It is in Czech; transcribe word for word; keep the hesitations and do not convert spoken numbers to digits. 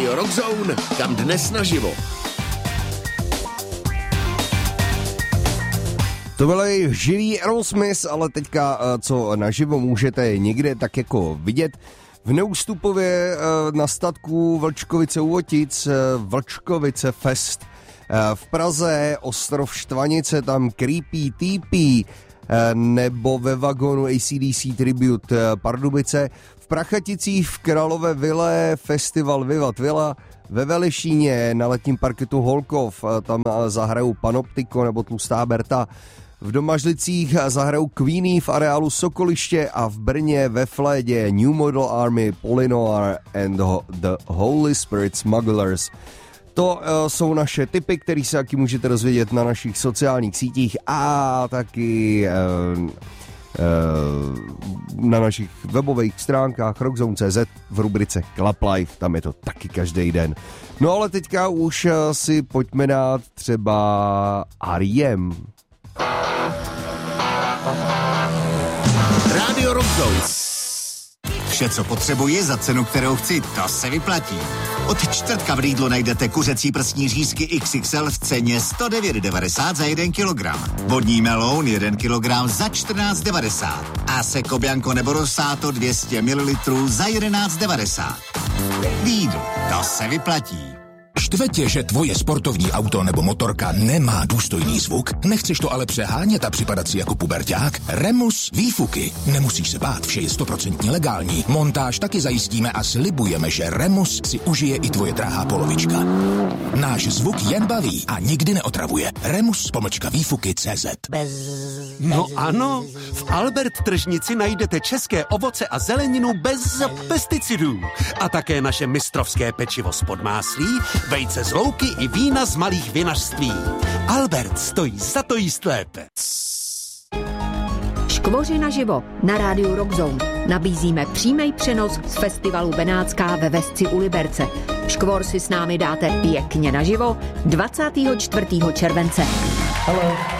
Radio Rock Zone, kam dnes naživo. To byly živý Aerosmith, ale teďka, co naživo můžete někde tak jako vidět, v Neústupově na statku Vlčkovice u Otic, Vlčkovice Fest. V Praze Ostrov Štvanice, tam Creepy T P, nebo ve vagonu A C D C Tribute Pardubice. V Prachaticích v Králové vile festival Vivat Villa. Ve Velešíně na letním parketu Holkov, tam zahrajou Panoptiko nebo Tlustá Berta. V Domažlicích zahrajou Queenie v areálu Sokoliště a v Brně ve Flédě New Model Army, Polinoir and the Holy Spirit Smugglers. To uh, jsou naše tipy, které se taky můžete dozvědět na našich sociálních sítích a taky uh, uh, na našich webových stránkách rockzone tečka cé zet v rubrice Club Life, tam je to taky každý den. No ale teďka už uh, si pojďme dát třeba R E M. Radio Rock Zone. Vše, co potřebuji za cenu, kterou chci, to se vyplatí. Od čtvrtka v Lidlu najdete kuřecí prsní řízky X X L v ceně sto devět devadesát za jeden kilogram. Vodní meloun jeden kilogram za čtrnáct devadesát. A Seco Bianco nebo Rosato dvě stě mililitrů za jedenáct devadesát. Lidl, to se vyplatí. Štve tě, že tvoje sportovní auto nebo motorka nemá důstojný zvuk? Nechceš to ale přehánět a připadat si jako puberťák? Remus výfuky. Nemusíš se bát, vše je stoprocentně legální. Montáž taky zajistíme a slibujeme, že Remus si užije i tvoje drahá polovička. Náš zvuk jen baví a nikdy neotravuje. Remus pomlčka výfuky tečka cé zet. Bez, No ano, v Albert tržnici najdete české ovoce a zeleninu bez pesticidů. A také naše mistrovské pečivo z podmáslí, vejce z louky i vína z malých vinařství. Albert stojí za to jíst lépe. Škvoři naživo na rádiu Rock Zone. Nabízíme přímý přenos z festivalu Benátská ve Vesci u Liberce. Škvor si s námi dáte pěkně naživo dvacátého čtvrtého července. Hello.